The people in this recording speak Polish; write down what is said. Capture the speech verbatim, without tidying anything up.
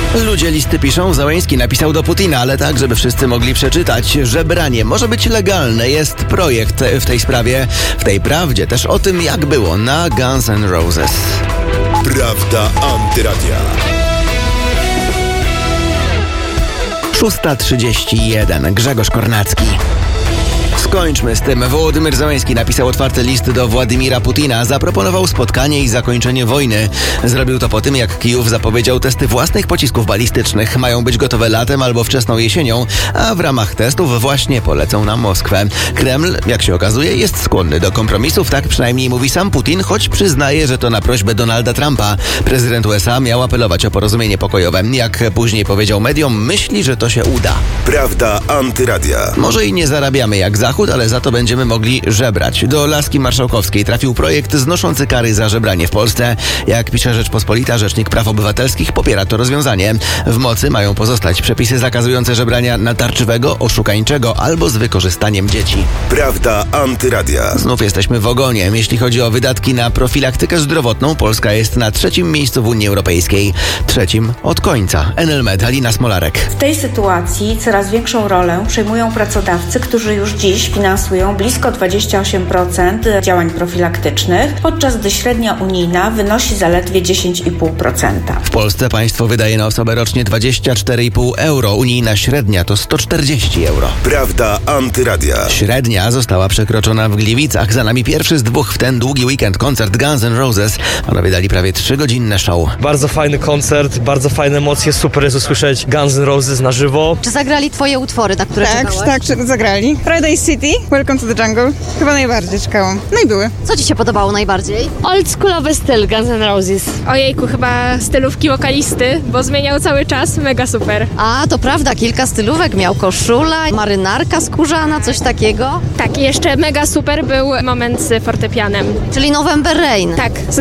Ludzie listy piszą, Załęski napisał do Putina, ale tak, żeby wszyscy mogli przeczytać. Żebranie może być legalne, jest projekt w tej sprawie. W tej prawdzie też o tym, jak było na Guns N' Roses. Prawda Antyradia. szósta trzydzieści jeden. Grzegorz Kornacki. Skończmy z tym. Wołodymyr Załęski napisał otwarty list do Władimira Putina. Zaproponował spotkanie i zakończenie wojny. Zrobił to po tym, jak Kijów zapowiedział testy własnych pocisków balistycznych. Mają być gotowe latem albo wczesną jesienią, a w ramach testów właśnie polecą na Moskwę. Kreml, jak się okazuje, jest skłonny do kompromisów, tak przynajmniej mówi sam Putin, choć przyznaje, że to na prośbę Donalda Trumpa. Prezydent U S A miał apelować o porozumienie pokojowe. Jak później powiedział mediom, myśli, że to się uda. Prawda Antyradia. Może i nie zarabiamy jak Zachód, ale za to będziemy mogli żebrać. Do Laski Marszałkowskiej trafił projekt znoszący kary za żebranie w Polsce. Jak pisze Rzeczpospolita, Rzecznik Praw Obywatelskich popiera to rozwiązanie. W mocy mają pozostać przepisy zakazujące żebrania natarczywego, oszukańczego albo z wykorzystaniem dzieci. Prawda Antyradia. Znów jesteśmy w ogonie. Jeśli chodzi o wydatki na profilaktykę zdrowotną, Polska jest na trzecim miejscu w Unii Europejskiej. Trzecim od końca. N L Med, Alina Smolarek. W tej sytuacji coraz większą rolę przejmują pracodawcy, którzy już dziś finansują blisko dwadzieścia osiem procent działań profilaktycznych, podczas gdy średnia unijna wynosi zaledwie dziesięć i pół procent. W Polsce państwo wydaje na osobę rocznie dwadzieścia cztery i pół euro. Unijna średnia to sto czterdzieści euro. Prawda Antyradia. Średnia została przekroczona w Gliwicach. Za nami pierwszy z dwóch w ten długi weekend koncert Guns N' Roses. Panowie dali prawie trzygodzinne show. Bardzo fajny koncert, bardzo fajne emocje. Super jest usłyszeć Guns N' Roses na żywo. Czy zagrali twoje utwory, na które Tak, czekałaś? tak, czy- zagrali. Friday City, Welcome to the Jungle. Chyba najbardziej czekałam. No i były. Co ci się podobało najbardziej? Oldschoolowy styl Guns N' Roses. Ojejku, chyba stylówki wokalisty, bo zmieniał cały czas, mega super. A, to prawda, kilka stylówek miał. Koszula, marynarka skórzana, coś takiego. Tak, i jeszcze mega super był moment z fortepianem. Czyli November Rain. Tak,